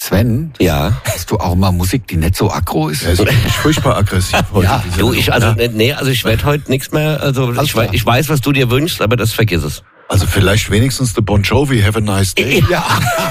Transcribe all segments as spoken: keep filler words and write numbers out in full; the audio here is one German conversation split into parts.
Sven, Ja. hast du auch mal Musik, die nicht so aggro ist? Er ist wirklich furchtbar aggressiv heute. Ja, diese Du, ich, also, ja. nee, also ich werde heute nichts mehr, also ich, klar. wei- ich weiß, was du dir wünschst, aber das vergiss es. Also vielleicht wenigstens der Bon Jovi, Have a Nice Day. Ja.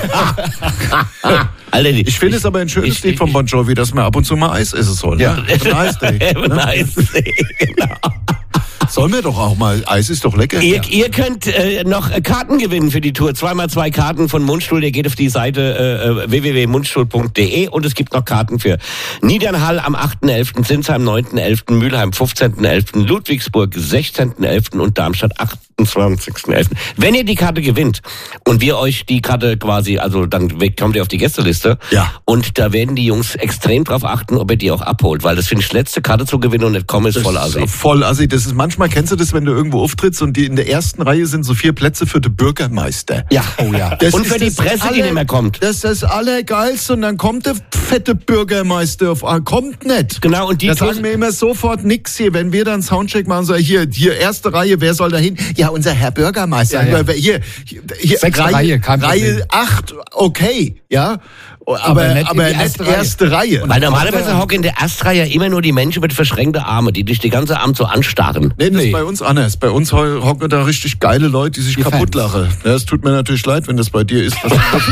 Alter, die- Ich finde es aber ein schönes ich- Lied von Bon Jovi, dass man ab und zu mal Eis essen soll. Ja. Ne? Have a Nice Day. Have a nice day. Genau. Sollen wir doch auch mal, Eis ist doch lecker. Ihr, ihr könnt äh, noch äh, Karten gewinnen für die Tour. Zweimal zwei Karten von Mundstuhl. Ihr geht auf die Seite äh, w w w punkt mundstuhl punkt d e und es gibt noch Karten für Niedernhall am achten elften, Sinsheim neunten elften, Mülheim fünfzehnten elften, Ludwigsburg sechzehnten elften und Darmstadt achtundzwanzigsten elften. Wenn ihr die Karte gewinnt und wir euch die Karte quasi, also dann kommt ihr auf die Gästeliste. Ja. Und da werden die Jungs extrem drauf achten, ob ihr die auch abholt, weil das finde ich, letzte Karte zu gewinnen und nicht kommen ist voll assi. Das ist voll assi. Das ist, manchmal kennst du das, wenn du irgendwo auftrittst und die in der ersten Reihe sind so vier Plätze für den Bürgermeister. Ja, Oh ja. Das und ist für die das Presse, die aller- nicht mehr kommt. Das ist das Allergeilste und dann kommt der fette Bürgermeister auf, ah, kommt nicht. Genau, und die Da Tour- sagen wir immer sofort nix hier. Wenn wir dann Soundcheck machen, sagen hier, hier erste Reihe, wer soll da hin? Ja, unser Herr Bürgermeister. Ja, ja. Wer- Hier, hier, hier Sechste Reihe, kein Problem. Reihe acht, okay, ja. Aber, Aber aber nicht nicht, in die erste erste, Reihe. Weil normalerweise hocken in der Erstreihe immer nur die Menschen mit verschränkten Armen, die dich die ganze Abend so anstarren. Nee, das Nee. ist bei uns anders. Bei uns ho- hocken da richtig geile Leute, die sich Die kaputt Fans. lachen. Ja, es tut mir natürlich leid, wenn das bei dir ist. Das,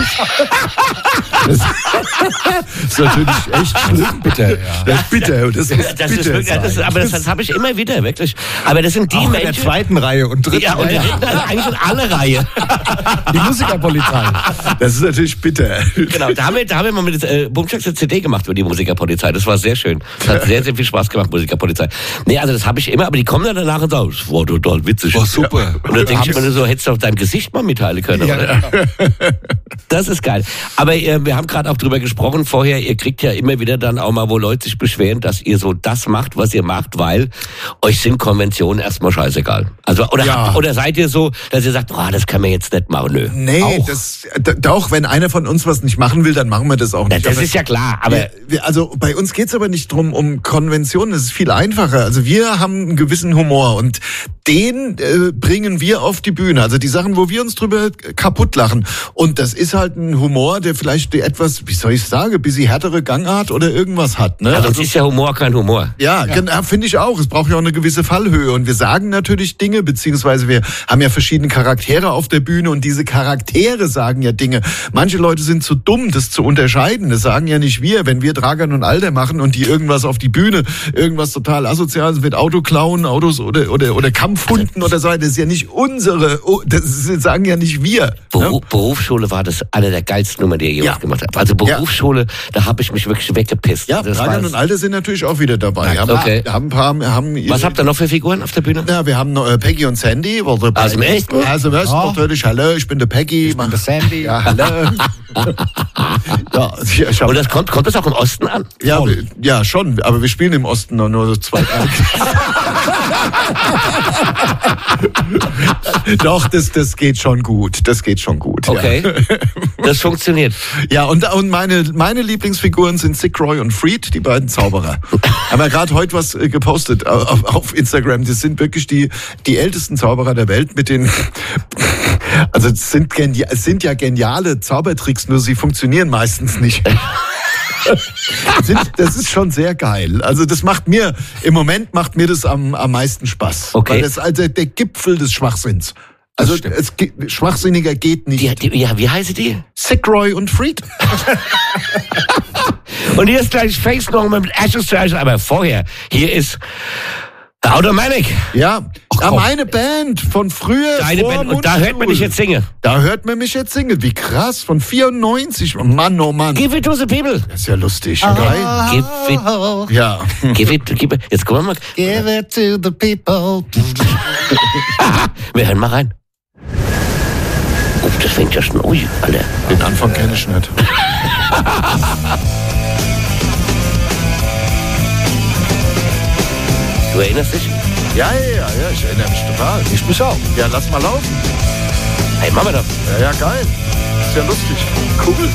das ist natürlich echt schlimm. Bitte, ja. Das ist bitter. Das ist Das ist bitter. wirklich, das ist, aber das, das habe ich immer wieder, wirklich. Aber das sind die Auch in der Menschen... zweiten Reihe und dritten Ja, und Reihe. also eigentlich in alle Reihe. Die Musikerpolizei. Das ist natürlich bitter. Genau, da haben wir, da haben wir mal mit äh, Bumchacks eine C D gemacht über die Musikerpolizei. Das war sehr schön. Das hat sehr, sehr viel Spaß gemacht, Musikerpolizei. Nee, also das habe ich immer, aber die kommen dann danach und sagen, das war total witzig. War super. Und da denke ich mir nur so, hättest du auch dein Gesicht mal mitteilen können, Ja, oder? Das ist geil. Aber äh, wir haben gerade auch drüber gesprochen vorher, ihr kriegt ja immer wieder dann auch mal, wo Leute sich beschweren, dass ihr so das macht, was ihr macht, weil euch sind Konventionen erstmal scheißegal. Also, oder, Ja. habt, oder seid ihr so, dass ihr sagt, oh, das kann man jetzt nicht machen, nö. Nee, Auch. das, d- doch, wenn einer von uns was nicht machen will, dann machen wir das auch Ja, nicht. das Aber ist ja klar, aber... wir, wir, also bei uns geht's aber nicht drum um Konventionen, das ist viel einfacher. Also wir haben einen gewissen Humor und den äh, bringen wir auf die Bühne. Also die Sachen, wo wir uns drüber kaputt lachen. Und das ist halt ein Humor, der vielleicht die etwas, wie soll ich sagen, ein bisschen härtere Gangart oder irgendwas hat. Ne? Ja, sonst ist ja Humor kein Humor. Ja, genau, finde ich auch. Es braucht ja auch eine gewisse Fallhöhe. Und wir sagen natürlich Dinge, beziehungsweise wir haben ja verschiedene Charaktere auf der Bühne und diese Charaktere sagen ja Dinge. Manche Leute sind zu dumm, das zu unterscheiden. Das sagen ja nicht wir. Wenn wir Dragan und Alter machen und die irgendwas auf die Bühne, irgendwas total Asoziales mit Autoklauen, Autos oder, oder, oder Kampfhunden oder so, das ist ja nicht unsere, oh, das ist, sagen ja nicht wir. Beru Berufsschule war das eine der geilsten Nummern, die ihr jemals Ja. gemacht habt. Also Berufsschule, da habe ich mich wirklich weggepisst. Ja, das Dragan war- und Alter sind natürlich auch wieder dabei. Ja, haben, okay. haben ein paar, haben Was habt ihr noch für Figuren auf der Bühne? Ja, wir haben noch äh, Peggy und Sandy. Weil der Aus dem Echten? Aus dem Echten, Ja. natürlich. Hallo, ich bin der Peggy. Ich bin der Sandy. Ja, hallo. ja, ich, ich hab, Und das kommt, kommt das auch im Osten an? ja, wir- ja, schon. Aber wir spielen im Osten noch nur so zwei Tage. Doch, das, das geht schon gut. Das geht schon gut. Okay. Das funktioniert. Ja, ja und, und meine, meine Lieblingsfiguren sind Sick Roy und Freed, die beiden Zauberer. Haben wir gerade heute was äh, gepostet auf, auf Instagram. Das sind wirklich die, die ältesten Zauberer der Welt mit den, also es sind, genia- es sind ja geniale Zaubertricks, nur sie funktionieren meistens nicht. Sind, das ist schon sehr geil. Also das macht mir, im Moment macht mir das am, am meisten Spaß. Okay. Weil das ist also der Gipfel des Schwachsinns. Also stimmt. es, ge- schwachsinniger geht nicht. Die, die, ja, wie heißen die? Sick Roy und Freed. Und hier ist gleich Face nochmal mit Ashes to Ashes, aber vorher, hier ist Automatic. Ja, ja, komm. meine Band von früher. Deine vor Band. Und da hört man dich Mundstuhl. jetzt singen. Da hört man mich jetzt singen. Wie krass, von vierundneunzig. Oh Mann, oh Mann. Give it to the people. Das ist ja lustig. Ah. Geil. Give it, Ja. give it, give it. Jetzt kommen wir mal. Give it to the people. Wir hören mal rein. Oh, das fängt ja schon. Ui, Alter. Den Anfang kenne ich nicht. Du erinnerst dich? Ja, ja, ja, ja, ich erinnere mich total. Ich muss auch. Ja, lass mal laufen. Hey, machen wir doch. Ja, ja, geil. Ist ja lustig. Cool.